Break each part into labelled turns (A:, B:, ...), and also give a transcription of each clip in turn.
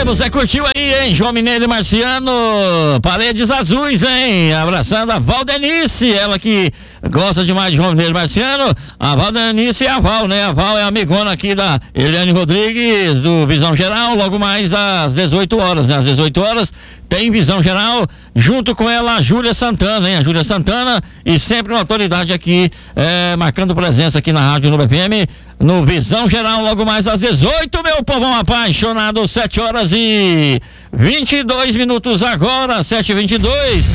A: você curtiu aí, hein? João Mineiro e Marciano, Paredes Azuis, hein? Abraçando a Valdenice, ela que gosta demais de João Mineiro e Marciano. A Valdenice e a Val, né? A Val é amigona aqui da Eliane Rodrigues, do Visão Geral, logo mais às 18 horas, né? Às 18 horas tem Visão Geral, junto com ela a Júlia Santana, hein? A Júlia Santana, e sempre uma autoridade aqui, marcando presença aqui na Rádio Nova FM, no Visão Geral, logo mais às 18, meu povão apaixonado, 7 horas e 22 minutos agora, 7h22.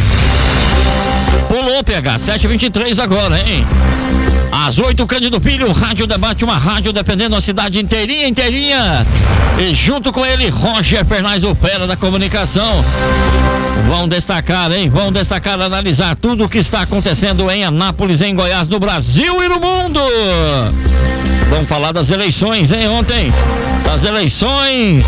A: Pulou, PH, 7h23 agora, hein? Às 8, Cândido Filho, Rádio Debate, uma rádio defendendo a cidade inteirinha. E junto com ele, Roger Fernandes, o fera da comunicação. Vão destacar, hein? Vão destacar, analisar tudo o que está acontecendo em Anápolis, em Goiás, no Brasil e no mundo. Vamos falar das eleições, hein? Ontem, das eleições,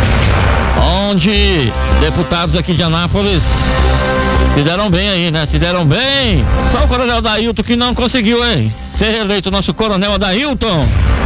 A: onde deputados aqui de Anápolis se deram bem aí, né? Se deram bem. Só o Coronel Adailton que não conseguiu, hein? Ser reeleito, nosso Coronel Adailton.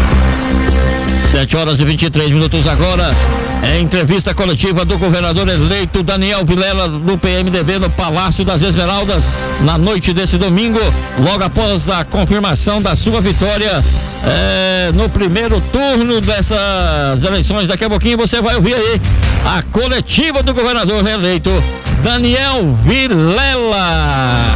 A: 7 horas e 23 minutos agora. É entrevista coletiva do governador eleito Daniel Vilela, do PMDB, no Palácio das Esmeraldas, na noite desse domingo, logo após a confirmação da sua vitória no primeiro turno dessas eleições. Daqui a pouquinho você vai ouvir aí a coletiva do governador reeleito Daniel Vilela.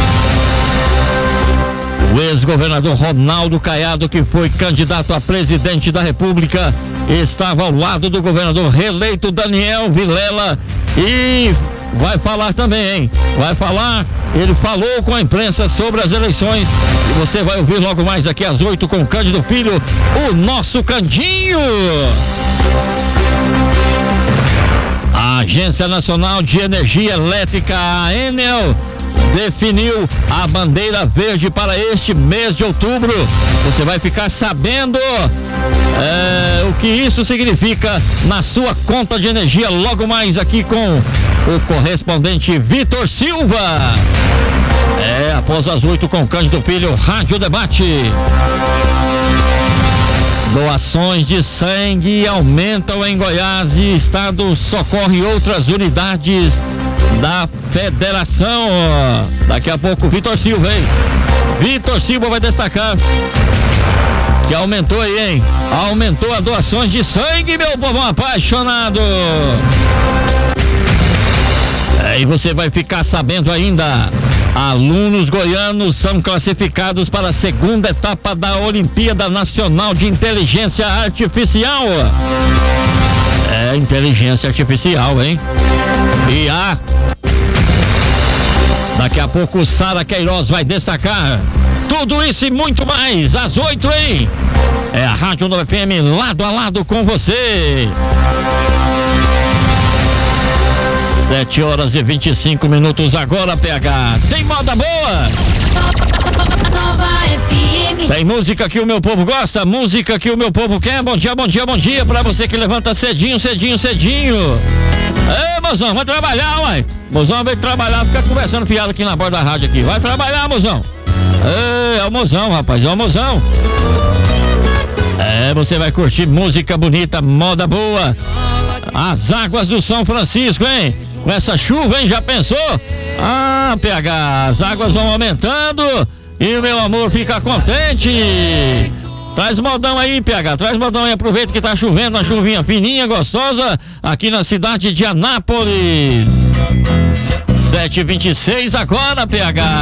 A: O ex-governador Ronaldo Caiado, que foi candidato a presidente da República, estava ao lado do governador reeleito Daniel Vilela e vai falar também, hein? Vai falar, ele falou com a imprensa sobre as eleições e você vai ouvir logo mais aqui às 8 com Cândido Filho, o nosso Candinho. A Agência Nacional de Energia Elétrica, a Enel, definiu a bandeira verde para este mês de outubro. Você vai ficar sabendo o que isso significa na sua conta de energia logo mais aqui com o correspondente Vitor Silva. Após as 8 com Cândido Filho, Rádio Debate. Doações de sangue aumentam em Goiás e estado socorre outras unidades da federação. Daqui a pouco Vitor Silva, hein? Vitor Silva vai destacar que aumentou aí, hein? Aumentou as doações de sangue, meu povo apaixonado. E você vai ficar sabendo ainda, alunos goianos são classificados para a segunda etapa da Olimpíada Nacional de Inteligência Artificial. Inteligência artificial, hein? Daqui a pouco Sara Queiroz vai destacar tudo isso e muito mais às 8, hein? É a Rádio Nova FM lado a lado com você. 7 horas e 25 minutos agora, PH. Tem moda boa?
B: Nova FM.
A: Tem música que o meu povo gosta, música que o meu povo quer. Bom dia, bom dia, bom dia pra você que levanta cedinho. Mozão, vai trabalhar, uai. Mozão vai trabalhar, fica conversando fiado aqui na borda da rádio aqui. Vai trabalhar, mozão. É o mozão, rapaz, é o mozão. Você vai curtir música bonita, moda boa. As águas do São Francisco, hein? Com essa chuva, hein? Já pensou? PH, as águas vão aumentando e o meu amor fica contente. Traz modão aí, PH, traz modão aí, aproveita que tá chovendo, uma chuvinha fininha, gostosa, aqui na cidade de Anápolis. 7h26 agora, PH.